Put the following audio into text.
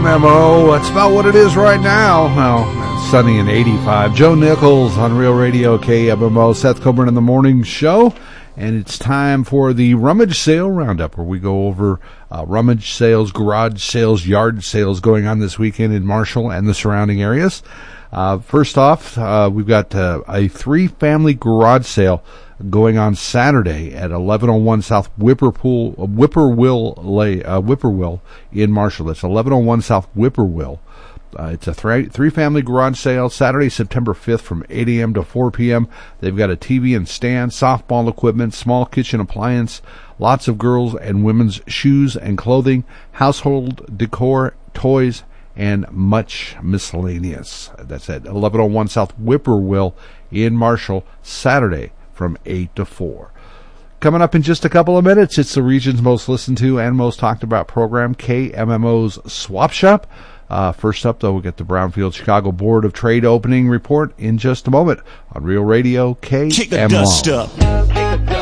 KMMO. That's about what it is right now. Well, it's sunny and 85. Joe Nichols on Real Radio KMMO. Seth Coburn in the morning show. And it's time for the Rummage Sale Roundup, where we go over rummage sales, garage sales, yard sales going on this weekend in Marshall and the surrounding areas. First off, we've got a 3-family garage sale going on Saturday at 1101 South Whippoorwill in Marshall. That's 1101 South Whippoorwill. It's a 3-family garage sale, Saturday, September 5th from 8 a.m. to 4 p.m. They've got a TV and stand, softball equipment, small kitchen appliance, lots of girls' and women's shoes and clothing, household decor, toys, and much miscellaneous. That's at 1101 South Whippoorwill in Marshall, Saturday from 8 to 4. Coming up in just a couple of minutes, it's the region's most listened to and most talked about program, KMMO's Swap Shop. First up, though, we'll get the Brownfield Chicago Board of Trade opening report in just a moment on Real Radio KMMO. Kick the dust up.